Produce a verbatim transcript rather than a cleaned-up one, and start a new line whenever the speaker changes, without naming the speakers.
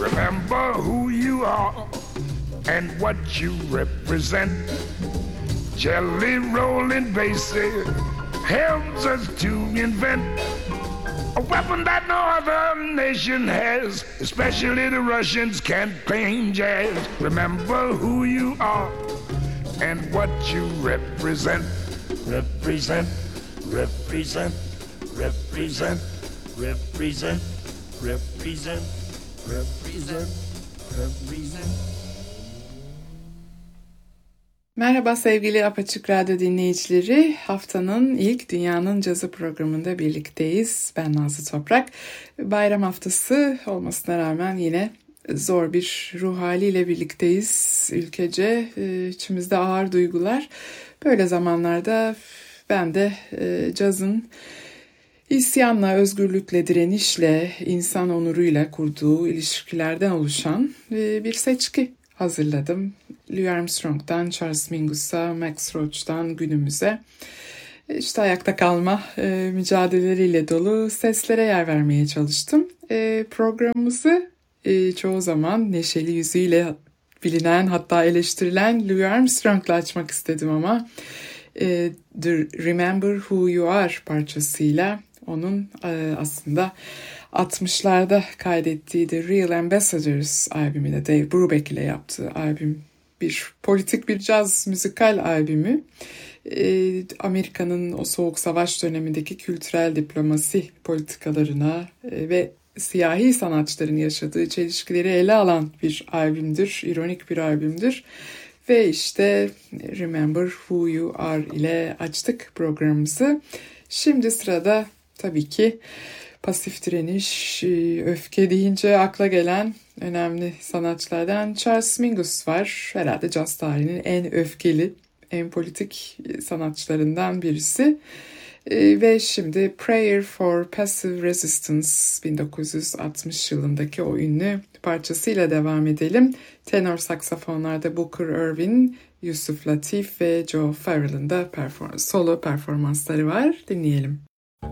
Remember who you are and what you represent. Jelly rolling bases helps us to invent a weapon that no other nation has, especially the Russians can't play jazz. Remember who you are and what you represent. Represent, represent, represent, represent, represent, represent, represent.
Merhaba sevgili Apaçık Radyo dinleyicileri. Haftanın ilk Dünyanın Cazı programında birlikteyiz. Ben Nazlı Toprak. Bayram haftası olmasına rağmen yine zor bir ruh haliyle birlikteyiz. Ülkece içimizde ağır duygular. Böyle zamanlarda ben de cazın İsyanla, özgürlükle, direnişle, insan onuruyla kurduğu ilişkilerden oluşan bir seçki hazırladım. Louis Armstrong'dan Charles Mingus'a, Max Roach'tan günümüze işte ayakta kalma e, mücadeleleriyle dolu seslere yer vermeye çalıştım. E, programımızı e, çoğu zaman neşeli yüzüyle bilinen, hatta eleştirilen Louis Armstrong'la açmak istedim ama e, The Remember Who You Are parçasıyla onun e, aslında altmışlarda kaydettiği The Real Ambassadors albümüyle, Dave Brubeck ile yaptığı albüm, bir politik bir caz müzikal albümü. Ee, Amerika'nın o soğuk savaş dönemindeki kültürel diplomasi politikalarına e, ve siyahi sanatçıların yaşadığı çelişkileri ele alan bir albümdür, ironik bir albümdür. Ve işte Remember Who You Are ile açtık programımızı. Şimdi sırada tabii ki pasif direniş, öfke deyince akla gelen önemli sanatçılardan Charles Mingus var. Herhalde caz tarihinin en öfkeli, en politik sanatçılarından birisi. Ve şimdi Prayer for Passive Resistance bin dokuz yüz altmış yılındaki o ünlü parçasıyla devam edelim. Tenor saksafonlarda Booker Ervin, Yusuf Latif ve Joe Farrell'ın da perform- solo performansları var. Dinleyelim.